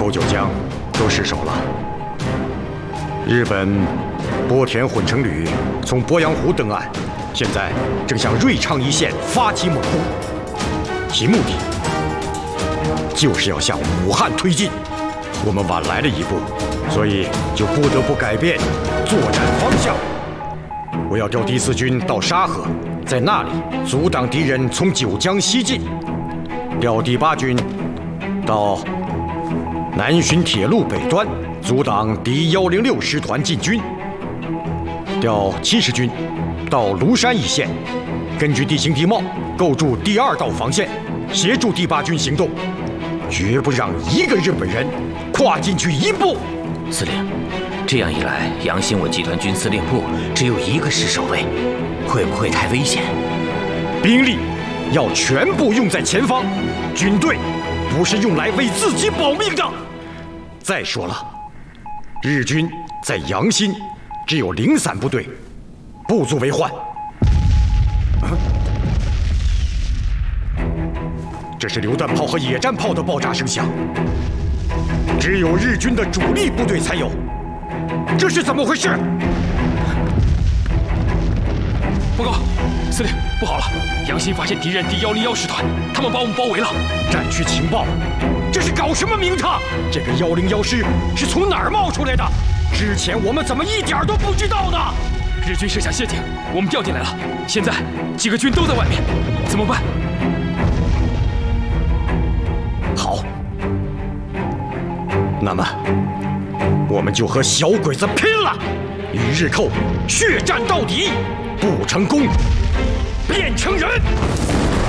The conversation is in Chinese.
口、九江都失守了。日本波田混成旅从鄱阳湖登岸，现在正向瑞昌一线发起猛攻，其目的就是要向武汉推进。我们晚来了一步，所以就不得不改变作战方向。我要调第4军到沙河，在那里阻挡敌人从九江西进；调第8军到南浔铁路北端，阻挡敌106师团进军；调70军到庐山一线，根据地形地貌构筑第2道防线，协助第8军行动，绝不让一个日本人跨进去一步。 司令，这样一来，杨新伟集团军司令部只有1个师守卫，会不会太危险？ 兵力要全部用在前方，军队不是用来为自己保命的。再说了，日军在杨新只有零散部队，不足为患。这是榴弹炮和野战炮的爆炸声响，只有日军的主力部队才有，这是怎么回事？ 报告，司令，不好了！杨新发现敌人第101师团，他们把我们包围了。 战区情报，这是搞什么名堂？这个101师是从哪儿冒出来的？之前我们怎么一点都不知道呢？ 日军设下陷阱，我们掉进来了。现在几个军都在外面，怎么办？ 好，那么我们就和小鬼子拼了，与日寇血战到底，不成功变成人。